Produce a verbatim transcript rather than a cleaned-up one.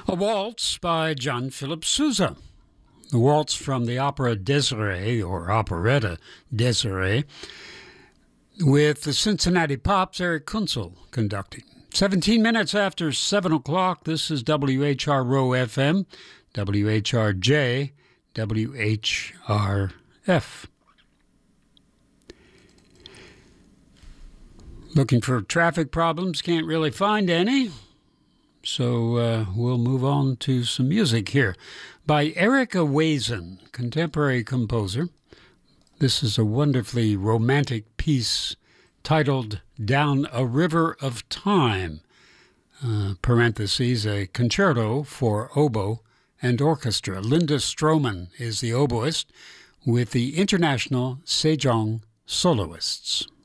A waltz by John Philip Sousa. The waltz from the opera Desiree, or operetta Desiree, with the Cincinnati Pops' Eric Kunzel conducting. seventeen minutes after seven o'clock, this is W H R Row F M, W H R J, W H R F. Looking for traffic problems, can't really find any. So uh, we'll move on to some music here by Erica Wazen, contemporary composer. This is a wonderfully romantic piece titled Down a River of Time, uh, parentheses, a concerto for oboe and orchestra. Linda Stroman is the oboist with the International Sejong Soloists.